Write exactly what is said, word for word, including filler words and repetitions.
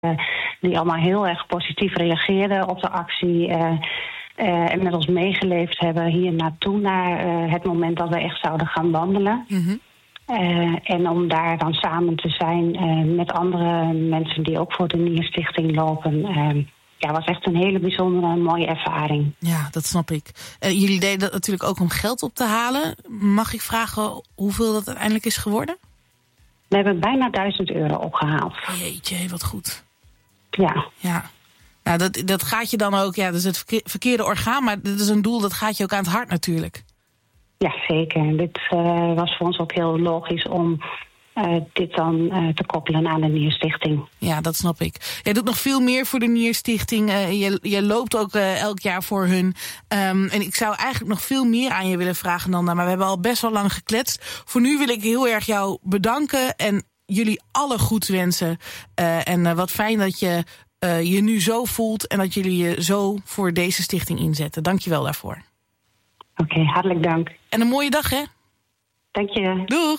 uh, die allemaal heel erg positief reageerden op de actie. Uh, uh, en met ons meegeleefd hebben hier naartoe naar uh, het moment dat we echt zouden gaan wandelen. Mm-hmm. Uh, en om daar dan samen te zijn uh, met andere mensen die ook voor de Nierstichting lopen. Uh, ja, was echt een hele bijzondere en mooie ervaring. Ja, dat snap ik. Uh, jullie deden dat natuurlijk ook om geld op te halen. Mag ik vragen hoeveel dat uiteindelijk is geworden? We hebben bijna duizend euro opgehaald. Jeetje, wat goed. Ja. Ja. Nou, dat, dat gaat je dan ook, ja, dat is het verkeerde orgaan, maar dit is een doel dat gaat je ook aan het hart natuurlijk. Ja, zeker. Dit uh, was voor ons ook heel logisch om uh, dit dan uh, te koppelen aan de Nierstichting. Ja, dat snap ik. Jij doet nog veel meer voor de Nierstichting. Uh, je, je loopt ook uh, elk jaar voor hun. Um, en ik zou eigenlijk nog veel meer aan je willen vragen, Nanda, maar we hebben al best wel lang gekletst. Voor nu wil ik heel erg jou bedanken en jullie alle goeds wensen. Uh, en uh, wat fijn dat je uh, je nu zo voelt en dat jullie je zo voor deze stichting inzetten. Dank je wel daarvoor. Oké, okay, hartelijk dank. En een mooie dag, hè? Dank je. Doeg!